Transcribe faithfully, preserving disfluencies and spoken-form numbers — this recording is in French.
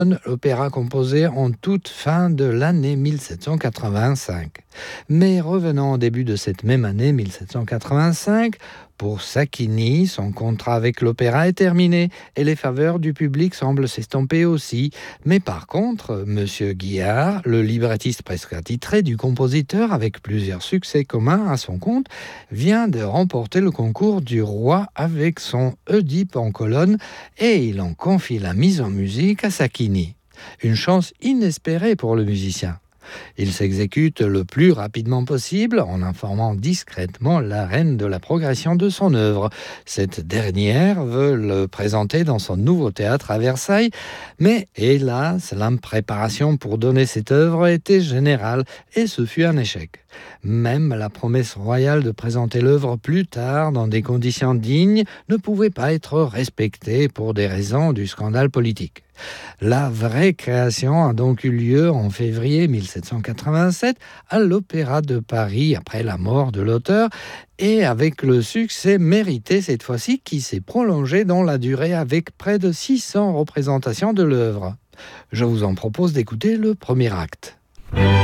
l'opéra composé en toute fin de l'année mille sept cent quatre-vingt-cinq. Mais revenons au début de cette même année mille sept cent quatre-vingt-cinq, pour Sacchini, son contrat avec l'opéra est terminé et les faveurs du public semblent s'estomper aussi. Mais par contre, Monsieur Guillard, le librettiste presque attitré du compositeur avec plusieurs succès communs à son compte, vient de remporter le concours du roi avec son Oedipe en colonne et il en confie la mise en musique à Sacchini. Une chance inespérée pour le musicien. Il s'exécute le plus rapidement possible en informant discrètement la reine de la progression de son œuvre. Cette dernière veut le présenter dans son nouveau théâtre à Versailles, mais hélas, l'impréparation pour donner cette œuvre était générale et ce fut un échec. Même la promesse royale de présenter l'œuvre plus tard dans des conditions dignes ne pouvait pas être respectée pour des raisons du scandale politique. La vraie création a donc eu lieu en février mille sept cent quatre-vingt-sept à l'Opéra de Paris après la mort de l'auteur et avec le succès mérité cette fois-ci qui s'est prolongé dans la durée avec près de six cents représentations de l'œuvre. Je vous en propose d'écouter le premier acte.